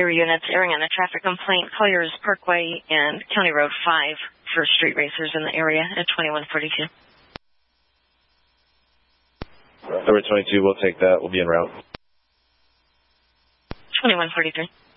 area units airing on a traffic complaint, Colliers Parkway and County Road 5 for street racers in the area at 2142. Number 22, we'll take that. We'll be en route. 2143.